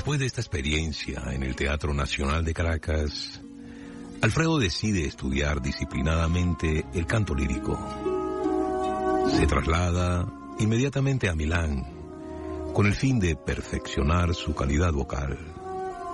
Después de esta experiencia en el Teatro Nacional de Caracas, Alfredo decide estudiar disciplinadamente el canto lírico. Se traslada inmediatamente a Milán con el fin de perfeccionar su calidad vocal.